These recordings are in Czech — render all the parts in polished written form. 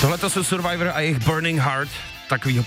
Tohle to jsou Survivor a jejich Burning Heart, takový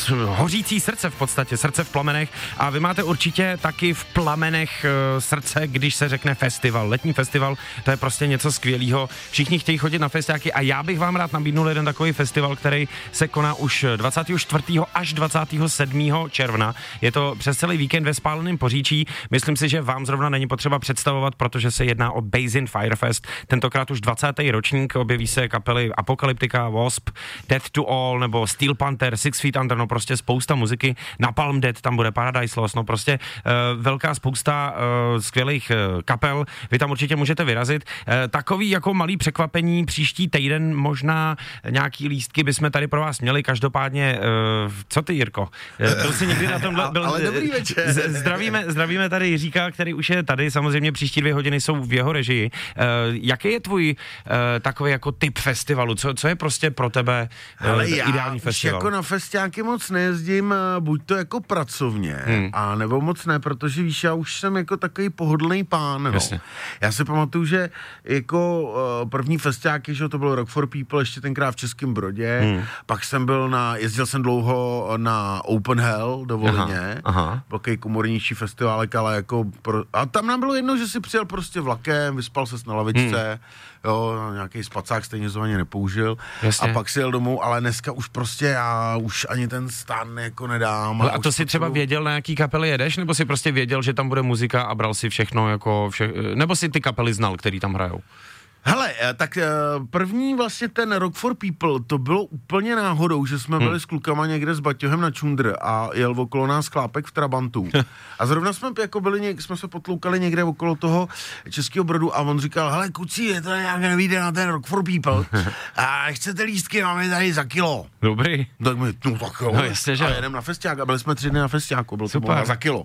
hořící srdce v podstatě, srdce v plamenech, a vy máte určitě taky v plamenech srdce, když se řekne festival, letní festival, to je prostě něco skvělého. Všichni chtějí chodit na festiáky a já bych vám rád nabídnul jeden takový festival, který se koná už 24. až 27. června. Je to přes celý víkend ve Spáleném Poříčí. Myslím si, že vám zrovna není potřeba představovat, protože se jedná o Basin Firefest. Tentokrát už 20. ročník, objeví se kapely Apocalyptica, Wasp, Death to All nebo Steel Panther, Six Feet Under, no prostě spousta muziky, Napalm Death, tam bude Paradise Lost, no prostě velká spousta skvělých kapel, vy tam určitě můžete vyrazit. Takový jako malý překvapení, příští týden možná nějaký lístky bychom tady pro vás měli, každopádně, co ty, Jirko? Byl jsi někdy na tomhle? Ale dobrý večer. Zdravíme tady Jiříka, který už je tady, samozřejmě příští 2 hodiny jsou v jeho režii. Jaký je tvůj takový jako typ festivalu? Co je prostě pro tebe ideální festival? Jako na festiáky moc nejezdím, buď to jako pracovně, a nebo moc ne, protože víš, já už jsem jako takový pohodlný pán, no. Jasně. Já si pamatuju, že jako první festiáky, že to bylo Rock for People, ještě tenkrát v Českém Brodě, pak jsem jezdil jsem dlouho na Open Hell do Volině, velký komornější festiválek, ale jako a tam nám bylo jedno, že si přijel prostě vlakem, vyspal ses na lavičce, jo, nějaký spacák stejně to ani nepoužil. Jasně. A pak si jel domů, ale dneska už prostě já už ani ten stan jako nedám. A to si třeba věděl, na jaký kapely jedeš, nebo si prostě věděl, že tam bude muzika a bral si všechno jako nebo si ty kapely znal, který tam hrajou? Hele, tak první vlastně ten Rock for People, to bylo úplně náhodou, že jsme byli s klukama někde s baťohem na čundr a jel okolo nás chlápek v Trabantu. A zrovna jsme jako jsme se potloukali někde okolo toho Českého Brodu a on říkal, hele kuci, je to nějak nevíde na ten Rock for People a chcete lístky, máme tady za kilo. Dobrý. Tak my, no tak jo, jasně, že? A jedem na festiák a byli jsme 3 dny na festiáku, bylo super. To za kilo.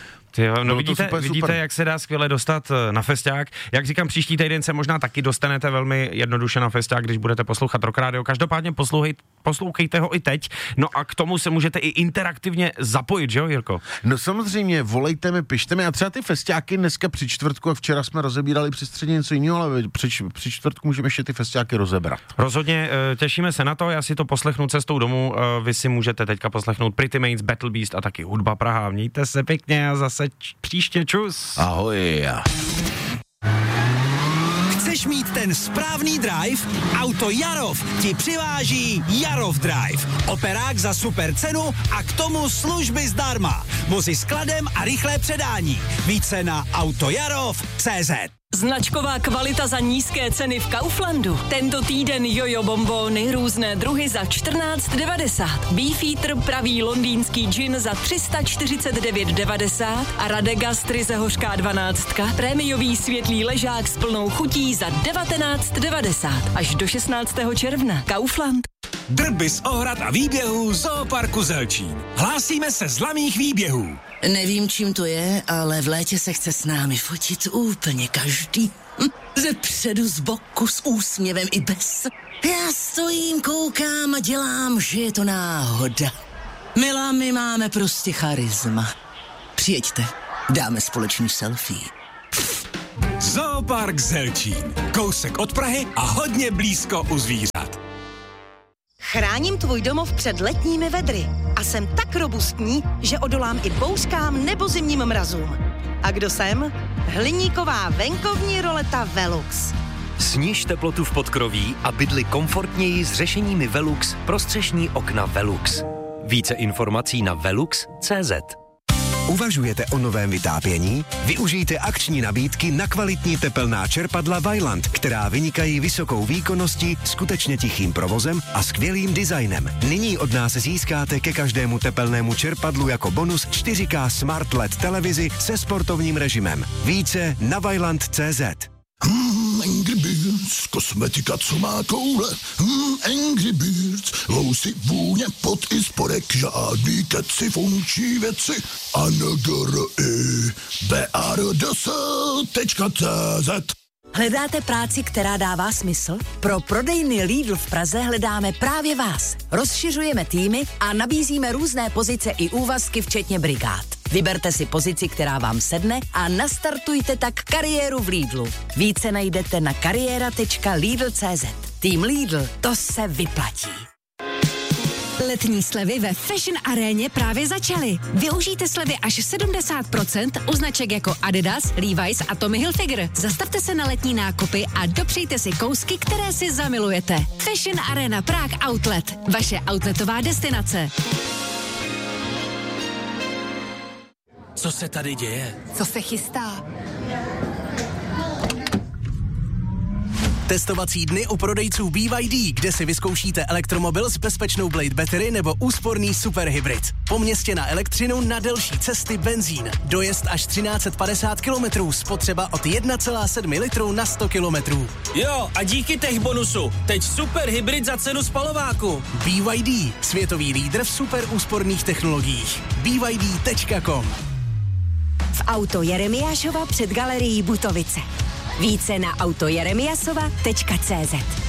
No vidíte, jak se dá skvěle dostat na festiák. Jak říkám, příští týden se možná taky dostanete velmi jednoduše na festiák, když budete poslouchat Rock Radio. Každopádně poslouchejte ho i teď. No a k tomu se můžete i interaktivně zapojit, že jo, Jirko? No samozřejmě, volejte mi, pište mi. A třeba ty festiáky dneska při čtvrtku, a včera jsme rozebírali při středě něco jiného, ale při čtvrtku můžeme ještě ty festiáky rozebrat. Rozhodně, těšíme se na to, já si to poslechnu cestou domů. Vy si můžete teďka poslechnout Pretty Mates, Battle Beast a taky Hudba Praha. Mějte se pěkně a zase příště, čus. Ahoj. Chceš mít ten správný drive? Auto Jarov ti přiváží Jarov Drive. Operák za super cenu a k tomu služby zdarma. Vozy s kladem a rychlé předání. Více na autojarov.cz. Značková kvalita za nízké ceny v Kauflandu. Tento týden jojo bombóny, různé druhy za 14,90. Beefeater pravý londýnský gin za 349,90 a Radegastry ze hořká 12. Prémiový světlý ležák s plnou chutí za 19,90. Až do 16. června. Kaufland. Drby z ohrad a výběhů Zooparku Zelčín. Hlásíme se z laných výběhů. Nevím, čím to je, ale v létě se chce s námi fotit úplně každý. Ze předu, z boku, s úsměvem i bez. Já stojím, koukám a dělám, že je to náhoda. Milá, my máme prostě charisma. Přijeďte, dáme společný selfie. Zoopark Zelčín. Kousek od Prahy a hodně blízko u zvířat. Chráním tvůj domov před letními vedry a jsem tak robustní, že odolám i bouřkám nebo zimním mrazům. A kdo jsem? Hliníková venkovní roleta Velux. Sníž teplotu v podkroví a bydli komfortněji s řešeními Velux pro střešní okna Velux. Více informací na velux.cz. Uvažujete o novém vytápění? Využijte akční nabídky na kvalitní tepelná čerpadla Vaillant, která vynikají vysokou výkonností, skutečně tichým provozem a skvělým designem. Nyní od nás získáte ke každému tepelnému čerpadlu jako bonus 4K Smart LED televizi se sportovním režimem. Více na Vaillant.cz. Angry Birds, kosmetika, co má koule. Angry Birds, housy, vůně, pot i spodek, žádný keci, funkční věci. BARDS.cz. Hledáte práci, která dává smysl? Pro prodejny Lidl v Praze hledáme právě vás. Rozšiřujeme týmy a nabízíme různé pozice i úvazky, včetně brigád. Vyberte si pozici, která vám sedne a nastartujte tak kariéru v Lidlu. Více najdete na kariéra.lidl.cz. Tým Lidl, to se vyplatí. Letní slevy ve Fashion Aréně právě začaly. Využijte slevy až 70% u značek jako Adidas, Levi's a Tommy Hilfiger. Zastavte se na letní nákupy a dopřejte si kousky, které si zamilujete. Fashion Arena Prague Outlet. Vaše outletová destinace. Co se tady děje? Co se chystá? Testovací dny u prodejců BYD, kde si vyzkoušíte elektromobil s bezpečnou Blade Battery nebo úsporný superhybrid. Po městě na elektřinu, na delší cesty benzín. Dojezd až 1350 km, spotřeba od 1,7 litru na 100 km. Jo, a díky tech bonusu, teď superhybrid za cenu spalováku. BYD, světový lídr v super úsporných technologiích. BYD.com. V auto Jeremiášova před galerií Butovice. Více na autojeremiasova.cz.